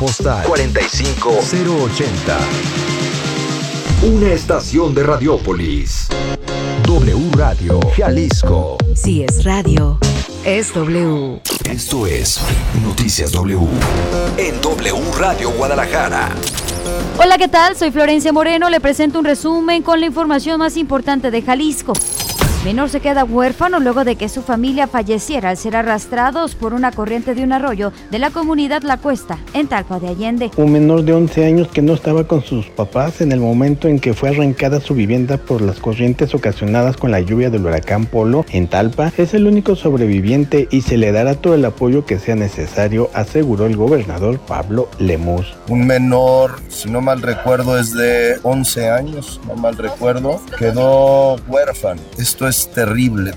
Postal 45080. Una estación de Radiópolis. W Radio Jalisco. Si es radio, es W. Esto es Noticias W. En W Radio Guadalajara. Hola, ¿qué tal? Soy Florencia Moreno. Le presento un resumen con la información más importante de Jalisco. Menor se queda huérfano luego de que su familia falleciera al ser arrastrados por una corriente de un arroyo de la comunidad La Cuesta, en Talpa de Allende. Un menor de 11 años que no estaba con sus papás en el momento en que fue arrancada su vivienda por las corrientes ocasionadas con la lluvia del huracán Polo en Talpa es el único sobreviviente y se le dará todo el apoyo que sea necesario, aseguró el gobernador Pablo Lemus. Un menor, si no mal recuerdo, es de 11 años, no mal recuerdo, quedó huérfano. Esto es terrible.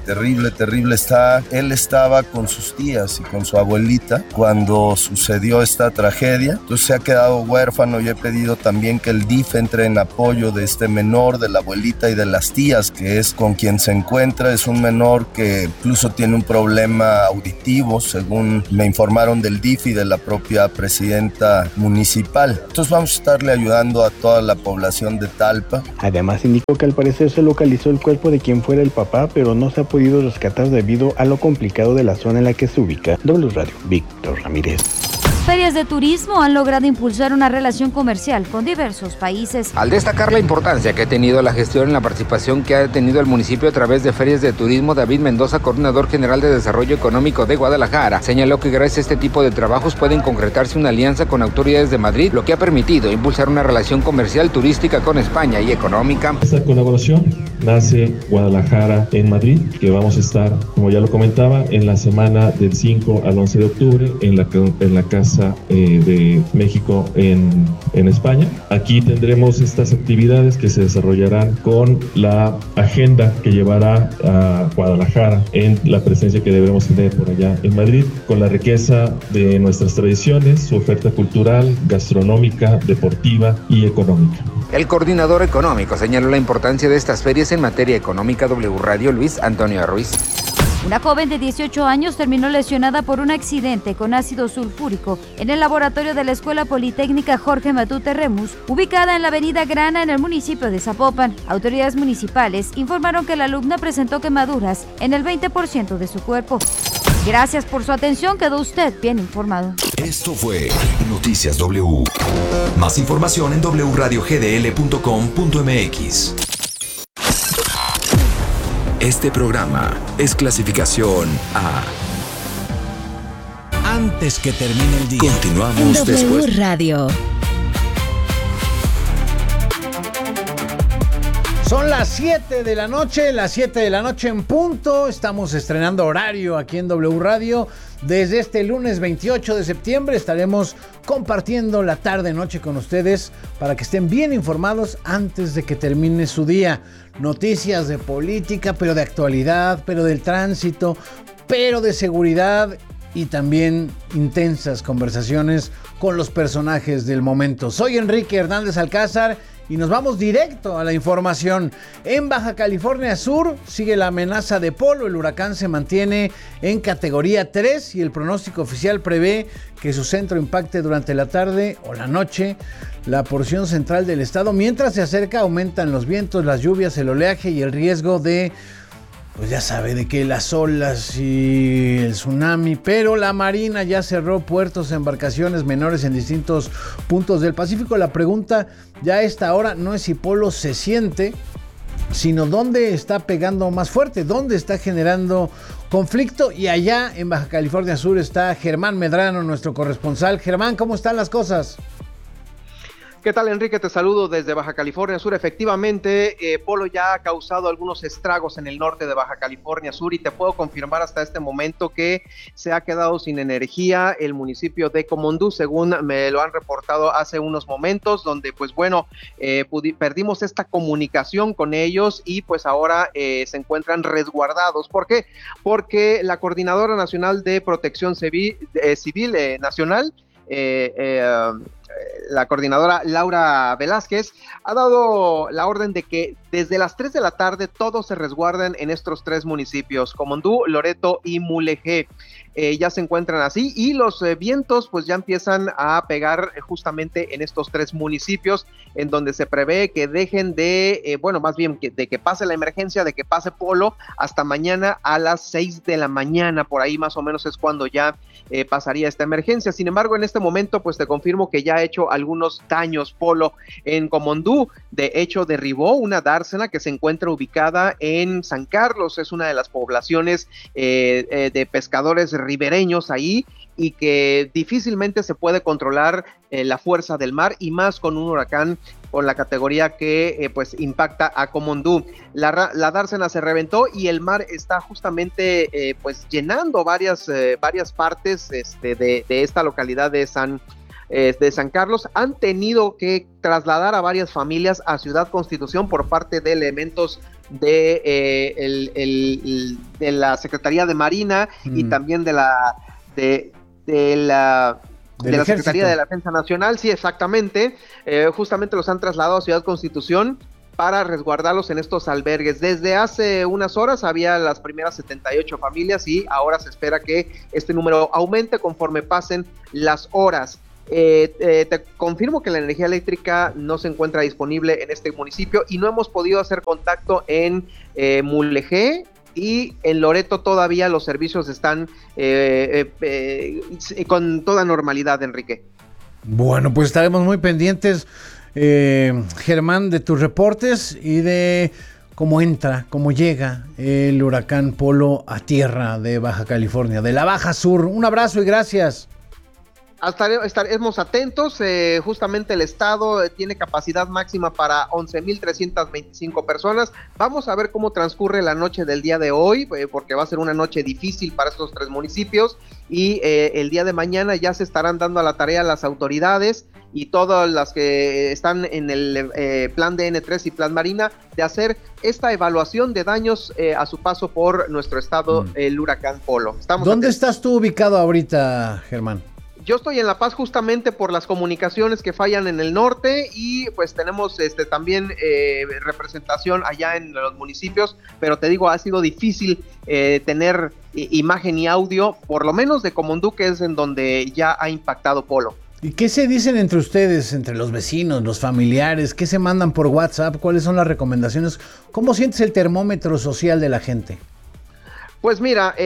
Él estaba con sus tías y con su abuelita cuando sucedió esta tragedia. Entonces se ha quedado huérfano y he pedido también que el DIF entre en apoyo de este menor, de la abuelita y de las tías, que es con quien se encuentra. Es un menor que incluso tiene un problema auditivo, según me informaron del DIF y de la propia presidenta municipal. Entonces vamos a estarle ayudando a toda la población de Talpa. Además indicó que al parecer se localizó el cuerpo de quien fuera el papá, pero no se ha podido rescatar debido a lo complicado de la zona en la que se ubica. W Radio, Víctor Ramírez. Ferias de turismo han logrado impulsar una relación comercial con diversos países. Al destacar la importancia que ha tenido la gestión en la participación que ha tenido el municipio a través de ferias de turismo, David Mendoza, coordinador general de Desarrollo Económico de Guadalajara, señaló que gracias a este tipo de trabajos pueden concretarse una alianza con autoridades de Madrid, lo que ha permitido impulsar una relación comercial, turística con España y económica. Esta colaboración nace Guadalajara en Madrid, que vamos a estar, como ya lo comentaba, en la semana del 5 al 11 de octubre en la Casa de México en España. Aquí tendremos estas actividades que se desarrollarán con la agenda que llevará a Guadalajara en la presencia que deberemos tener por allá en Madrid, con la riqueza de nuestras tradiciones, su oferta cultural, gastronómica, deportiva y económica. El coordinador económico señaló la importancia de estas ferias en materia económica. W Radio, Luis Antonio Ruiz. Una joven de 18 años terminó lesionada por un accidente con ácido sulfúrico en el laboratorio de la Escuela Politécnica Jorge Matute Remus, ubicada en la avenida Grana en el municipio de Zapopan. Autoridades municipales informaron que la alumna presentó quemaduras en el 20% de su cuerpo. Gracias por su atención, quedó usted bien informado. Esto fue Noticias W. Más información en wradiogdl.com.mx. Este programa es clasificación A. Antes que termine el día. Continuamos después. W Radio. Son las 7 de la noche en punto. Estamos estrenando horario aquí en W Radio. Desde este lunes 28 de septiembre estaremos compartiendo la tarde-noche con ustedes para que estén bien informados antes de que termine su día. Noticias de política, pero de actualidad, pero del tránsito, pero de seguridad y también intensas conversaciones con los personajes del momento. Soy Enrique Hernández Alcázar y nos vamos directo a la información. En Baja California Sur sigue la amenaza de Polo. El huracán se mantiene en categoría 3 y el pronóstico oficial prevé que su centro impacte durante la tarde o la noche la porción central del estado. Mientras se acerca, aumentan los vientos, las lluvias, el oleaje y el riesgo de, pues ya sabe, de que las olas y el tsunami. Pero la Marina ya cerró puertos, embarcaciones menores en distintos puntos del Pacífico. La pregunta ya a esta hora no es si Polo se siente, sino dónde está pegando más fuerte, dónde está generando conflicto. Y allá en Baja California Sur está Germán Medrano, nuestro corresponsal. Germán, ¿cómo están las cosas? ¿Qué tal, Enrique? Te saludo desde Baja California Sur. Efectivamente, Polo ya ha causado algunos estragos en el norte de Baja California Sur y te puedo confirmar hasta este momento que se ha quedado sin energía el municipio de Comondú, según me lo han reportado hace unos momentos, donde pues bueno, perdimos esta comunicación con ellos y pues ahora se encuentran resguardados. ¿Por qué? Porque la Coordinadora Nacional de Protección Civil Nacional, la coordinadora Laura Velázquez, ha dado la orden de que desde las 3 de la tarde todos se resguarden en estos 3 municipios, Comondú, Loreto y Mulegé. ya se encuentran así, y los vientos pues ya empiezan a pegar justamente en estos 3 municipios, en donde se prevé que dejen de, más bien de que pase la emergencia, de que pase Polo, hasta mañana a las 6 de la mañana, por ahí más o menos es cuando ya pasaría esta emergencia. Sin embargo, en este momento pues te confirmo que ya ha hecho algunos daños Polo en Comondú. De hecho, derribó una dársena que se encuentra ubicada en San Carlos, es una de las poblaciones de pescadores ribereños ahí, y que difícilmente se puede controlar la fuerza del mar, y más con un huracán con la categoría que pues impacta a Comondú. La dársena se reventó y el mar está justamente pues llenando varias partes de esta localidad de San Carlos. Han tenido que trasladar a varias familias a Ciudad Constitución por parte de elementos de la Secretaría de Marina y también de la Secretaría de la Defensa Nacional. Sí, exactamente. Justamente los han trasladado a Ciudad Constitución para resguardarlos en estos albergues. Desde hace unas horas había las primeras 78 familias y ahora se espera que este número aumente conforme pasen las horas. Te confirmo que la energía eléctrica no se encuentra disponible en este municipio y no hemos podido hacer contacto en Mulegé, y en Loreto todavía los servicios están con toda normalidad, Enrique. Bueno, pues estaremos muy pendientes, Germán, de tus reportes y de cómo llega el huracán Polo a tierra de Baja California, de la Baja Sur. Un abrazo y gracias. Estaremos atentos. Justamente el estado tiene capacidad máxima para 11,325 personas. Vamos a ver cómo transcurre la noche del día de hoy, porque va a ser una noche difícil para estos 3 municipios, y el día de mañana ya se estarán dando a la tarea las autoridades y todas las que están en el plan DN3 y plan Marina de hacer esta evaluación de daños a su paso por nuestro estado, el huracán Polo. ¿Dónde estás tú ubicado ahorita, Germán? Yo estoy en La Paz justamente por las comunicaciones que fallan en el norte, y pues tenemos también representación allá en los municipios, pero te digo, ha sido difícil tener imagen y audio, por lo menos de Comondú, que es en donde ya ha impactado Polo. ¿Y qué se dicen entre ustedes, entre los vecinos, los familiares? ¿Qué se mandan por WhatsApp? ¿Cuáles son las recomendaciones? ¿Cómo sientes el termómetro social de la gente? Pues mira,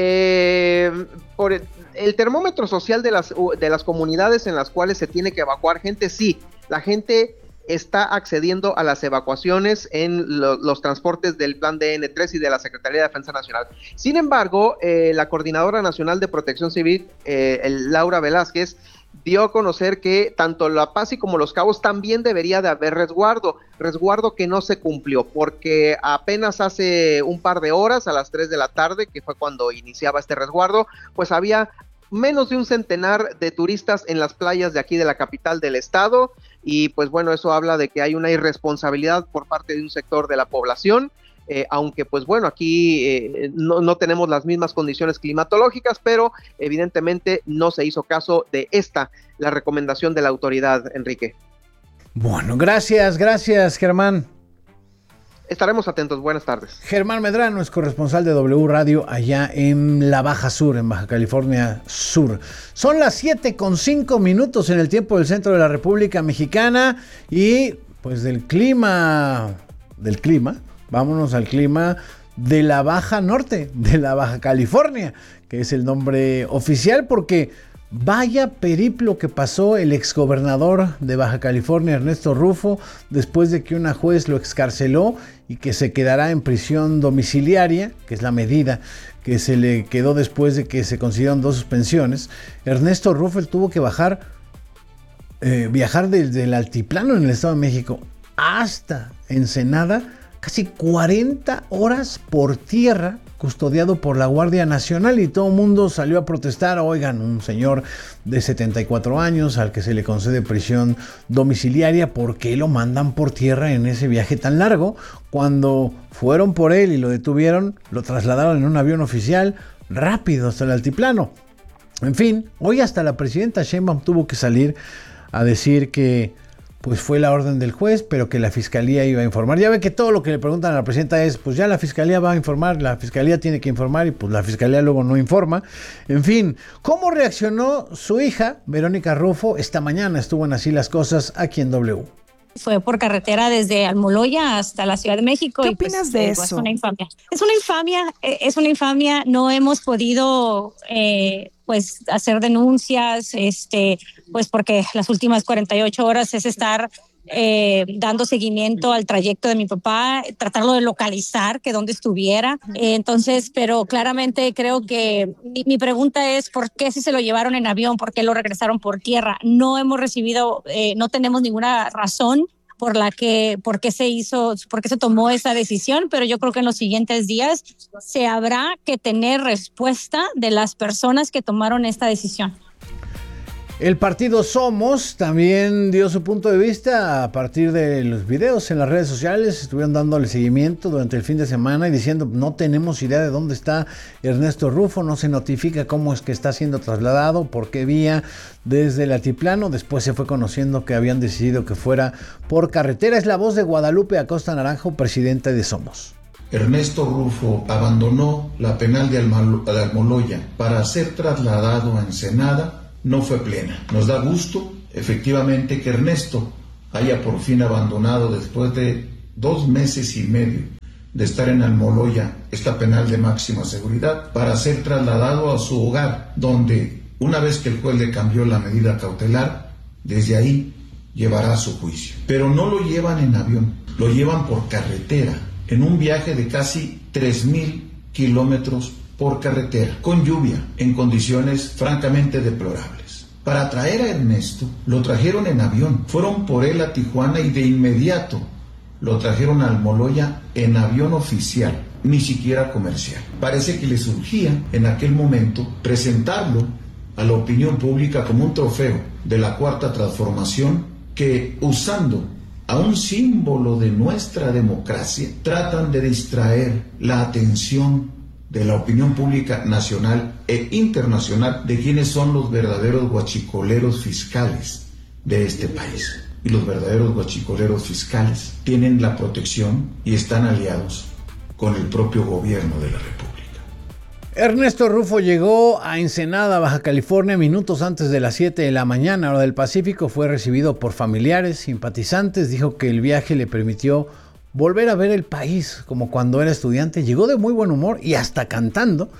por el termómetro social de las comunidades en las cuales se tiene que evacuar gente, sí, la gente está accediendo a las evacuaciones en los transportes del plan DN3 y de la Secretaría de Defensa Nacional. Sin embargo, la Coordinadora Nacional de Protección Civil, Laura Velázquez, dio a conocer que tanto La Paz y como Los Cabos también debería de haber resguardo que no se cumplió, porque apenas hace un par de horas, a las 3 de la tarde, que fue cuando iniciaba este resguardo, pues había menos de un centenar de turistas en las playas de aquí de la capital del estado, y pues bueno, eso habla de que hay una irresponsabilidad por parte de un sector de la población. Aunque pues bueno, aquí no tenemos las mismas condiciones climatológicas, pero evidentemente no se hizo caso de la recomendación de la autoridad, Enrique. Bueno, gracias Germán. Estaremos atentos, buenas tardes. Germán Medrano es corresponsal de W Radio allá en la Baja Sur, en Baja California Sur. Son las 7:05 en el tiempo del centro de la República Mexicana, y pues del clima, vámonos al clima de la Baja Norte, de la Baja California, que es el nombre oficial, porque vaya periplo que pasó el exgobernador de Baja California, Ernesto Rufo, después de que una juez lo excarceló y que se quedará en prisión domiciliaria, que es la medida que se le quedó después de que se concedieron 2 suspensiones. Ernesto Rufo tuvo que viajar desde el altiplano en el Estado de México hasta Ensenada, casi 40 horas por tierra, custodiado por la Guardia Nacional, y todo el mundo salió a protestar. Oigan, un señor de 74 años al que se le concede prisión domiciliaria, ¿por qué lo mandan por tierra en ese viaje tan largo? Cuando fueron por él y lo detuvieron, lo trasladaron en un avión oficial rápido hasta el altiplano. En fin, hoy hasta la presidenta Sheinbaum tuvo que salir a decir que pues fue la orden del juez, pero que la fiscalía iba a informar. Ya ve que todo lo que le preguntan a la presidenta es, pues ya la fiscalía va a informar, la fiscalía tiene que informar y pues la fiscalía luego no informa. En fin, ¿cómo reaccionó su hija, Verónica Rufo? Esta mañana estuvo en Así las Cosas aquí en W. Fue por carretera desde Almoloya hasta la Ciudad de México. ¿Qué opinas de eso? Es una infamia. Es una infamia. No hemos podido pues hacer denuncias, pues porque las últimas 48 horas es estar dando seguimiento al trayecto de mi papá, tratarlo de localizar, que dónde estuviera. Entonces, pero claramente creo que mi pregunta es ¿por qué si se lo llevaron en avión? ¿Por qué lo regresaron por tierra? No hemos recibido, no tenemos ninguna razón por qué se tomó esa decisión, pero yo creo que en los siguientes días se habrá que tener respuesta de las personas que tomaron esta decisión. El partido Somos también dio su punto de vista a partir de los videos en las redes sociales. Estuvieron dándole seguimiento durante el fin de semana y diciendo no tenemos idea de dónde está Ernesto Rufo, no se notifica cómo es que está siendo trasladado, por qué vía desde el altiplano. Después se fue conociendo que habían decidido que fuera por carretera. Es la voz de Guadalupe Acosta Naranjo, presidenta de Somos. Ernesto Rufo abandonó la penal de Almoloya para ser trasladado a Ensenada. No fue plena. Nos da gusto, efectivamente, que Ernesto haya por fin abandonado después de 2 meses y medio de estar en Almoloya, esta penal de máxima seguridad, para ser trasladado a su hogar, donde una vez que el juez le cambió la medida cautelar, desde ahí llevará su juicio. Pero no lo llevan en avión, lo llevan por carretera, en un viaje de casi 3,000 kilómetros por carretera, con lluvia, en condiciones francamente deplorables. Para traer a Ernesto, lo trajeron en avión, fueron por él a Tijuana y de inmediato lo trajeron a Almoloya en avión oficial, ni siquiera comercial. Parece que le surgía en aquel momento presentarlo a la opinión pública como un trofeo de la Cuarta Transformación que, usando a un símbolo de nuestra democracia, tratan de distraer la atención de la opinión pública nacional e internacional de quienes son los verdaderos guachicoleros fiscales de este país. Y los verdaderos guachicoleros fiscales tienen la protección y están aliados con el propio gobierno de la República. Ernesto Rufo llegó a Ensenada, Baja California, minutos antes de las 7 de la mañana, hora del Pacífico. Fue recibido por familiares, simpatizantes. Dijo que el viaje le permitió volver a ver el país como cuando era estudiante. Llegó de muy buen humor y hasta cantando.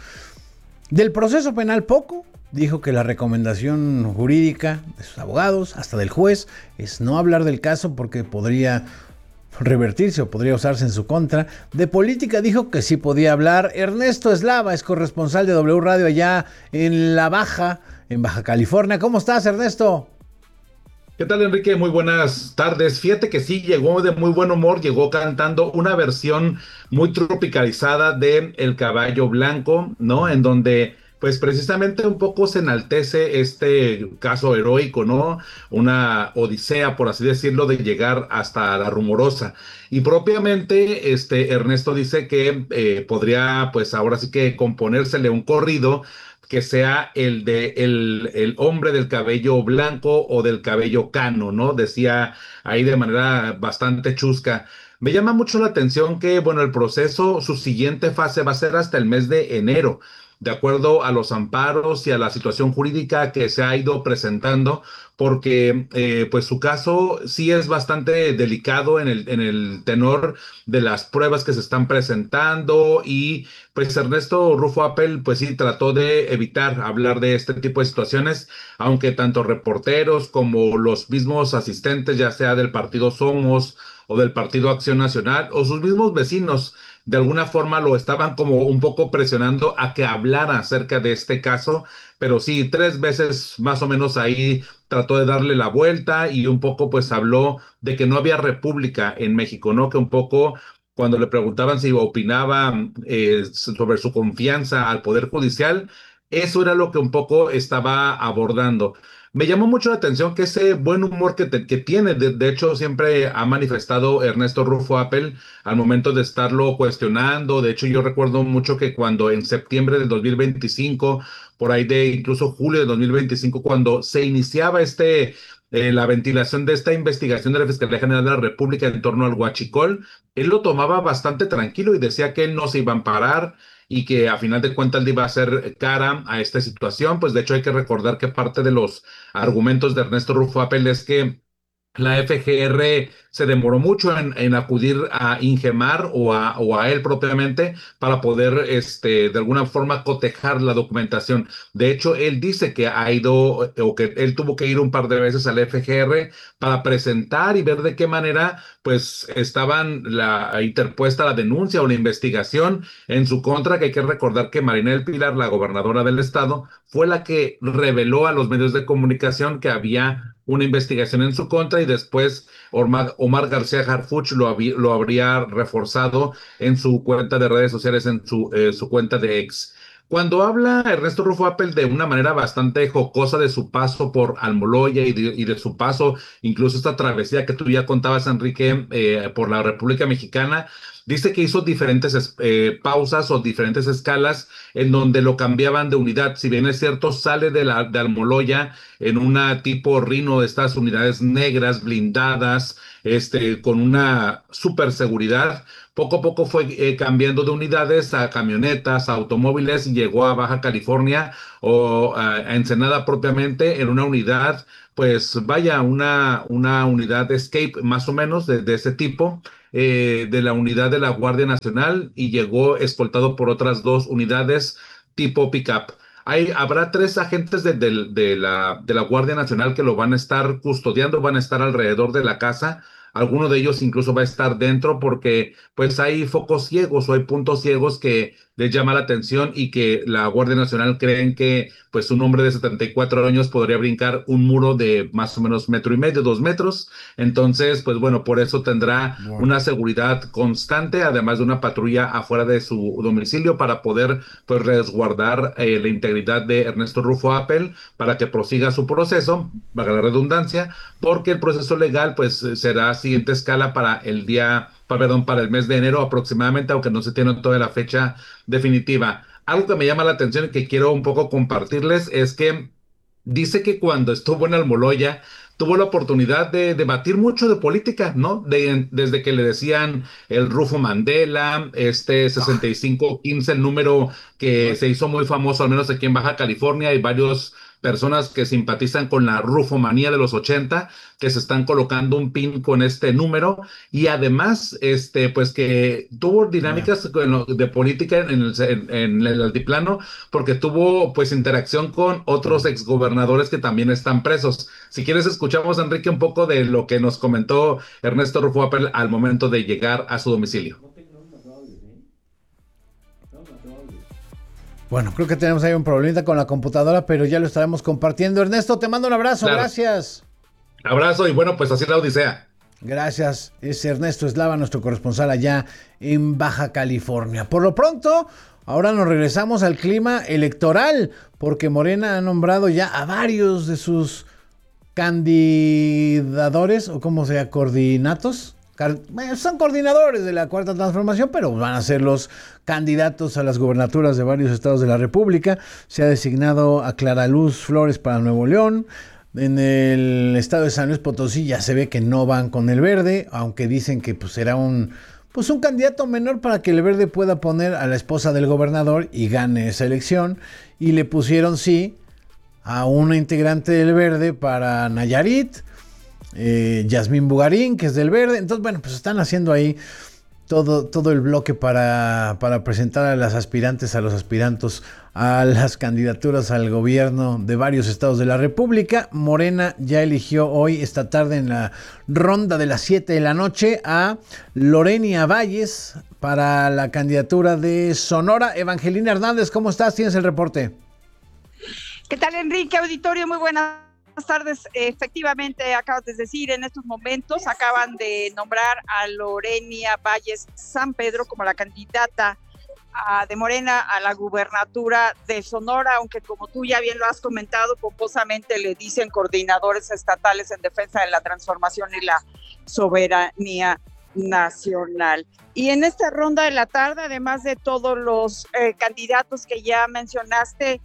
Del proceso penal poco. Dijo que la recomendación jurídica de sus abogados, hasta del juez, es no hablar del caso porque podría revertirse o podría usarse en su contra. De política dijo que sí podía hablar. Ernesto Eslava es corresponsal de W Radio allá en Baja California. ¿Cómo estás, Ernesto? ¿Qué tal, Enrique? Muy buenas tardes. Fíjate que sí, llegó de muy buen humor, llegó cantando una versión muy tropicalizada de El Caballo Blanco, ¿no? En donde, pues precisamente un poco se enaltece este caso heroico, ¿no? Una odisea, por así decirlo, de llegar hasta La Rumorosa. Y propiamente, Ernesto dice que podría, pues ahora sí que componérsele un corrido que sea el de el hombre del cabello blanco o del cabello cano, ¿no? Decía ahí de manera bastante chusca. Me llama mucho la atención que, bueno, el proceso, su siguiente fase va a ser hasta el mes de enero, de acuerdo a los amparos y a la situación jurídica que se ha ido presentando, porque pues su caso sí es bastante delicado en el tenor de las pruebas que se están presentando, y pues Ernesto Rufo Appel pues sí trató de evitar hablar de este tipo de situaciones, aunque tanto reporteros como los mismos asistentes, ya sea del partido Somos o del Partido Acción Nacional o sus mismos vecinos, de alguna forma lo estaban como un poco presionando a que hablara acerca de este caso, pero sí, 3 veces más o menos ahí trató de darle la vuelta y un poco pues habló de que no había república en México, ¿no? Que un poco cuando le preguntaban si opinaba sobre su confianza al Poder Judicial, eso era lo que un poco estaba abordando. Me llamó mucho la atención que ese buen humor que tiene, de hecho siempre ha manifestado Ernesto Rufo Appel al momento de estarlo cuestionando. De hecho yo recuerdo mucho que cuando en septiembre del 2025, por ahí de incluso julio de 2025, cuando se iniciaba este la ventilación de esta investigación de la Fiscalía General de la República en torno al huachicol, él lo tomaba bastante tranquilo y decía que él no se iba a amparar y que a final de cuentas le iba a hacer cara a esta situación. Pues de hecho hay que recordar que parte de los argumentos de Ernesto Rufo Appel es que la FGR se demoró mucho en acudir a Ingemar o a él propiamente para poder, de alguna forma, cotejar la documentación. De hecho, él dice que ha ido, o que él tuvo que ir un par de veces al FGR para presentar y ver de qué manera, pues, estaban interpuesta la denuncia o la investigación en su contra, que hay que recordar que Marina del Pilar, la gobernadora del estado, fue la que reveló a los medios de comunicación que había una investigación en su contra y después Omar García Harfuch lo habría reforzado en su cuenta de redes sociales, en su cuenta de X. Cuando habla Ernesto Rufo Appel de una manera bastante jocosa de su paso por Almoloya y de su paso, incluso esta travesía que tú ya contabas, Enrique, por la República Mexicana, dice que hizo diferentes pausas o diferentes escalas en donde lo cambiaban de unidad. Si bien es cierto, sale de Almoloya en una tipo Rhino, de estas unidades negras, blindadas, con una super seguridad. Poco a poco fue cambiando de unidades a camionetas, a automóviles, y llegó a Baja California o a Ensenada propiamente en una unidad, pues vaya, una unidad Escape más o menos de ese tipo, de la unidad de la Guardia Nacional, y llegó escoltado por otras 2 unidades tipo pickup. Habrá 3 agentes de la Guardia Nacional que lo van a estar custodiando, van a estar alrededor de la casa. Alguno de ellos incluso va a estar dentro porque pues hay focos ciegos o hay puntos ciegos que les llama la atención y que la Guardia Nacional creen que pues un hombre de 74 años podría brincar un muro de más o menos 1.5 metros, 2 metros. Entonces, pues bueno, por eso tendrá una seguridad constante, además de una patrulla afuera de su domicilio para poder pues resguardar la integridad de Ernesto Rufo Appel para que prosiga su proceso, valga la redundancia, porque el proceso legal pues será siguiente escala para el mes de enero aproximadamente, aunque no se tiene todavía la fecha definitiva. Algo que me llama la atención y que quiero un poco compartirles es que dice que cuando estuvo en Almoloya tuvo la oportunidad de debatir mucho de política, ¿no? Desde que le decían el Rufo Mandela, 6515, el número que se hizo muy famoso, al menos aquí en Baja California, y varios personas que simpatizan con la rufomanía de los 80, que se están colocando un pin con este número, y además, pues que tuvo dinámicas de política en el altiplano, porque tuvo pues interacción con otros exgobernadores que también están presos. Si quieres, escuchamos, Enrique, un poco de lo que nos comentó Ernesto Rufo Appel al momento de llegar a su domicilio. Bueno, creo que tenemos ahí un problemita con la computadora, pero ya lo estaremos compartiendo. Ernesto, te mando un abrazo, claro. Gracias. Abrazo, y bueno, pues así la odisea. Gracias, es Ernesto Eslava, nuestro corresponsal allá en Baja California. Por lo pronto, ahora nos regresamos al clima electoral, porque Morena ha nombrado ya a varios de sus candidadores, o cómo se llama, coordinatos. Son coordinadores de la Cuarta Transformación, pero van a ser los candidatos a las gubernaturas de varios estados de la República. Se ha designado a Clara Luz Flores para Nuevo León. En el estado de San Luis Potosí ya se ve que no van con el Verde, aunque dicen que pues será un candidato menor para que el Verde pueda poner a la esposa del gobernador y gane esa elección. Y le pusieron sí a una integrante del Verde para Nayarit, Yasmín Bugarín, que es del Verde. Entonces, bueno, pues están haciendo ahí todo el bloque para presentar a las aspirantes, a los aspirantes a las candidaturas al gobierno de varios estados de la República. Morena ya eligió hoy, esta tarde, en la ronda de las 7 de la noche, a Lorenia Valles para la candidatura de Sonora. Evangelina Hernández, ¿cómo estás? ¿Tienes el reporte? ¿Qué tal, Enrique? Auditorio, muy buenas tardes. Efectivamente, acabas de decir, en estos momentos acaban de nombrar a Lorenia Valles San Pedro como la candidata de Morena a la gubernatura de Sonora, aunque como tú ya bien lo has comentado, pomposamente le dicen coordinadores estatales en defensa de la transformación y la soberanía nacional. Y en esta ronda de la tarde, además de todos los candidatos que ya mencionaste,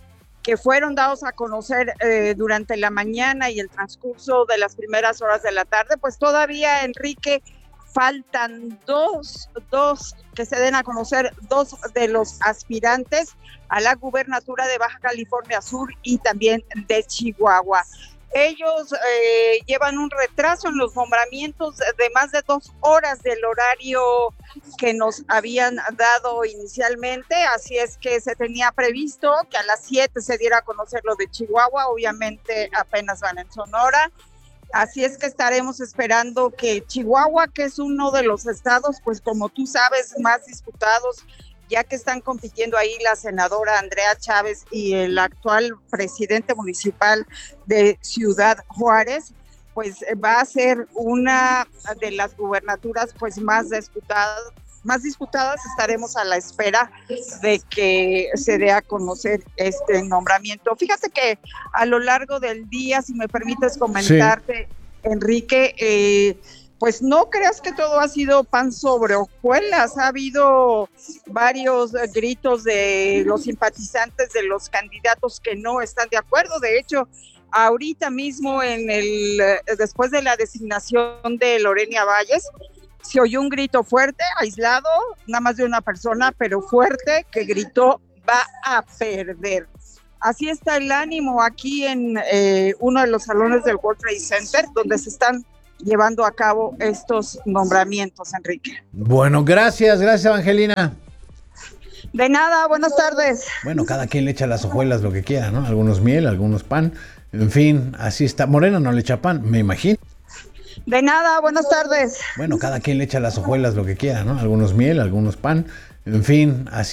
que fueron dados a conocer durante la mañana y el transcurso de las primeras horas de la tarde, pues todavía, Enrique, faltan dos que se den a conocer, dos de los aspirantes a la gubernatura de Baja California Sur y también de Chihuahua. Ellos llevan un retraso en los nombramientos de más de 2 horas del horario que nos habían dado inicialmente, así es que se tenía previsto que a las 7 se diera a conocer lo de Chihuahua, obviamente apenas van en Sonora, así es que estaremos esperando que Chihuahua, que es uno de los estados, pues como tú sabes, más disputados, ya que están compitiendo ahí la senadora Andrea Chávez y el actual presidente municipal de Ciudad Juárez, pues va a ser una de las gubernaturas pues más disputadas. Estaremos a la espera de que se dé a conocer este nombramiento. Fíjate que a lo largo del día, si me permites comentarte, sí, Enrique, pues no creas que todo ha sido pan sobre hojuelas. Ha habido varios gritos de los simpatizantes de los candidatos que no están de acuerdo. De hecho, ahorita mismo después de la designación de Lorena Valles, se oyó un grito fuerte, aislado, nada más de una persona, pero fuerte, que gritó: va a perder. Así está el ánimo aquí en uno de los salones del World Trade Center, donde se están llevando a cabo estos nombramientos, Enrique. Bueno, gracias Evangelina. De nada, buenas tardes. Bueno, cada quien le echa a las hojuelas lo que quiera, ¿no? Algunos miel, algunos pan, en fin, así está. Morena no le echa pan, me imagino. De nada, buenas tardes. Bueno, cada quien le echa a las hojuelas lo que quiera, ¿no? Algunos miel, algunos pan, en fin, así